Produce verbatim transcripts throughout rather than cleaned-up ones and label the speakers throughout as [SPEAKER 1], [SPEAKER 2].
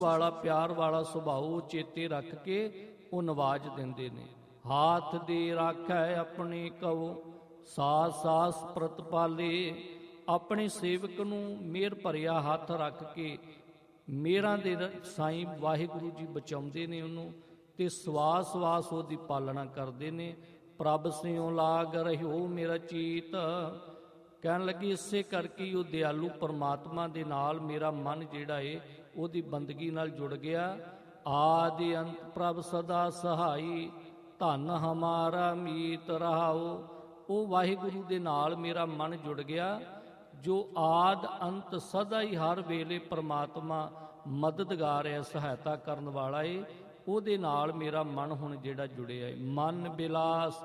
[SPEAKER 1] ਵਾਲਾ ਪਿਆਰ ਵਾਲਾ ਸੁਭਾਅ ਚੇਤੇ ਰੱਖ ਕੇ ਉਹ ਨਵਾਜ ਦਿੰਦੇ ਨੇ। ਹਾਥ ਦੇ ਰਾਖੈ ਆਪਣੀ ਕਉ ਸਾਸ ਸਾਸ ਪ੍ਰਤਪਾਲੇ। ਆਪਣੇ ਸੇਵਕ ਨੂੰ ਮਿਹਰ ਭਰਿਆ ਹੱਥ ਰੱਖ ਕੇ ਮੇਰਾਂ ਦੇ ਸਾਈਂ ਵਾਹਿਗੁਰੂ ਜੀ ਬਚਾਉਂਦੇ ਨੇ ਉਹਨੂੰ, ਤੇ ਸਵਾਸ ਸਵਾਸ ਉਹਦੀ ਪਾਲਣਾ ਕਰਦੇ ਨੇ। ਪ੍ਰਭ ਸਿਉ ਲਾਗ ਰਹਿਓ ਮੇਰਾ ਚੀਤ। ਕਹਿਣ ਲੱਗੀ ਇਸੇ ਕਰਕੇ ਹੀ ਉਹ ਦਿਆਲੂ ਪਰਮਾਤਮਾ ਦੇ ਨਾਲ ਮੇਰਾ ਮਨ ਜਿਹੜਾ ਏ ਉਹਦੀ ਬੰਦਗੀ ਨਾਲ ਜੁੜ ਗਿਆ। ਆਦਿ ਅੰਤ ਪ੍ਰਭ ਸਦਾ ਸਹਾਈ ਧਨ ਹਮਾਰਾ ਮੀਤ ਰਹਾਓ। ਉਹ ਵਾਹਿਗੁਰੂ ਦੇ ਨਾਲ ਮੇਰਾ ਮਨ ਜੁੜ ਗਿਆ, ਜੋ ਆਦ ਅੰਤ ਸਦਾ ਹੀ ਹਰ ਵੇਲੇ ਪਰਮਾਤਮਾ ਮਦਦਗਾਰ ਹੈ, ਸਹਾਇਤਾ ਕਰਨ ਵਾਲਾ ਏ। ਉਹਦੇ ਨਾਲ ਮੇਰਾ ਮਨ ਹੁਣ ਜਿਹੜਾ ਜੁੜਿਆ ਏ। ਮਨ ਬਿਲਾਸ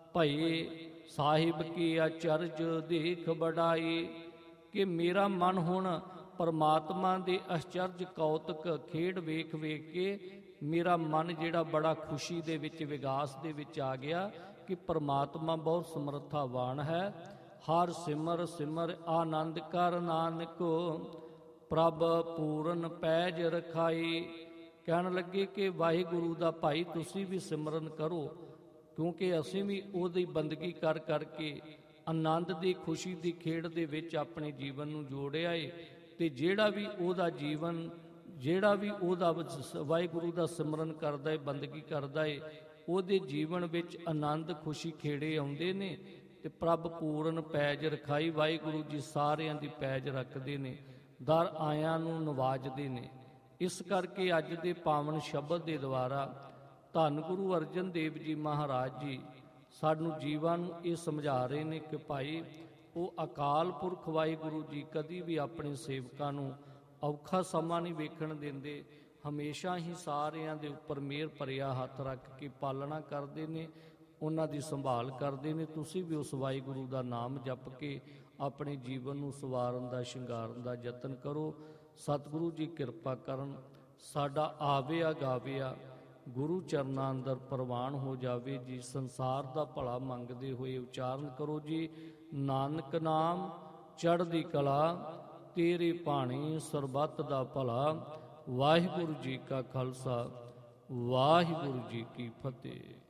[SPEAKER 1] ਭਏ ਸਾਹਿਬ ਕੀ ਅਚਰਜ ਦੇਖ ਬੜਾਈ। ਕਿ ਮੇਰਾ ਮਨ ਹੁਣ ਪਰਮਾਤਮਾ ਦੇ ਅਚਰਜ ਕੌਤਕ ਖੇਡ ਵੇਖ ਵੇਖ ਕੇ ਮੇਰਾ ਮਨ ਜਿਹੜਾ ਬੜਾ ਖੁਸ਼ੀ ਦੇ ਵਿੱਚ ਵਿਗਾਸ ਦੇ ਵਿੱਚ ਆ ਗਿਆ ਕਿ ਪਰਮਾਤਮਾ ਬਹੁਤ ਸਮਰੱਥਾਵਾਨ ਹੈ। ਹਰ ਸਿਮਰ ਸਿਮਰ ਆਨੰਦ ਕਰ ਨਾਨਕੋ ਪ੍ਰਭ ਪੂਰਨ ਪੈਜ ਰਖਾਈ। ਕਹਿਣ ਲੱਗੇ ਕਿ ਵਾਹਿਗੁਰੂ ਦਾ ਭਾਈ ਤੁਸੀਂ ਵੀ ਸਿਮਰਨ ਕਰੋ, ਕਿਉਂਕਿ ਅਸੀਂ ਵੀ ਉਹਦੀ ਬੰਦਗੀ ਕਰ ਕਰਕੇ ਆਨੰਦ ਦੀ ਖੁਸ਼ੀ ਦੀ ਖੇਡ ਦੇ ਵਿੱਚ ਆਪਣੇ ਜੀਵਨ ਨੂੰ ਜੋੜਿਆ ਏ। ਤੇ ਜਿਹੜਾ ਵੀ ਉਹਦਾ ਜੀਵਨ ਜਿਹੜਾ ਵੀ ਉਹਦਾ ਵਾਹਿਗੁਰੂ ਦਾ ਸਿਮਰਨ ਕਰਦਾ ਏ, ਬੰਦਗੀ ਕਰਦਾ ਏ, ਉਹਦੇ ਜੀਵਨ ਵਿੱਚ ਆਨੰਦ ਖੁਸ਼ੀ ਖੇੜੇ ਆਉਂਦੇ ਨੇ। ਤੇ ਪ੍ਰਭ ਪੂਰਨ ਪੈਜ ਰਖਾਈ, ਵਾਹਿਗੁਰੂ ਜੀ ਸਾਰਿਆਂ ਦੀ ਪੈਜ ਰੱਖਦੇ ਨੇ, ਦਰ ਆਇਆਂ ਨੂੰ ਨਵਾਜਦੇ ਨੇ। ਇਸ ਕਰਕੇ ਅੱਜ ਦੇ ਪਾਵਨ ਸ਼ਬਦ ਦੇ ਦੁਆਰਾ ਧੰਨ ਗੁਰੂ ਅਰਜਨ ਦੇਵ ਜੀ ਮਹਾਰਾਜ ਜੀ ਸਾਨੂੰ ਜੀਵਾਂ ਨੂੰ ਇਹ ਸਮਝਾ ਰਹੇ ਨੇ ਕਿ ਭਾਈ ਉਹ ਅਕਾਲ ਪੁਰਖ ਵਾਹਿਗੁਰੂ ਜੀ ਕਦੀ ਵੀ ਆਪਣੇ ਸੇਵਕਾਂ ਨੂੰ ਔਖਾ ਸਮਾਂ ਨਹੀਂ ਵੇਖਣ ਦਿੰਦੇ। ਹਮੇਸ਼ਾ ਹੀ ਸਾਰਿਆਂ ਦੇ ਉੱਪਰ ਮਿਹਰ ਭਰਿਆ ਹੱਥ ਰੱਖ ਕੇ ਪਾਲਣਾ ਕਰਦੇ ਨੇ, ਉਹਨਾਂ ਦੀ ਸੰਭਾਲ ਕਰਦੇ ਨੇ। ਤੁਸੀਂ ਵੀ ਉਸ ਵਾਹਿਗੁਰੂ ਦਾ ਨਾਮ ਜਪ ਕੇ ਆਪਣੇ ਜੀਵਨ ਨੂੰ ਸਵਾਰਨ ਦਾ ਸ਼ਿੰਗਾਰਨ ਦਾ ਯਤਨ ਕਰੋ। ਸਤਿਗੁਰੂ ਜੀ ਕਿਰਪਾ ਕਰਨ, ਸਾਡਾ ਆਵਿਆ ਗਾਵਿਆ ਗੁਰੂ ਚਰਨਾਂ ਅੰਦਰ ਪ੍ਰਵਾਨ ਹੋ ਜਾਵੇ ਜੀ। ਸੰਸਾਰ ਦਾ ਭਲਾ ਮੰਗਦੇ ਹੋਏ ਉਚਾਰਨ ਕਰੋ ਜੀ, ਨਾਨਕ ਨਾਮ ਚੜ੍ਹਦੀ ਕਲਾ ਤੇਰੇ ਭਾਣੇ ਸਰਬੱਤ ਦਾ ਭਲਾ। ਵਾਹਿਗੁਰੂ ਜੀ ਕਾ ਖਾਲਸਾ, ਵਾਹਿਗੁਰੂ ਜੀ ਕੀ ਫਤਿਹ।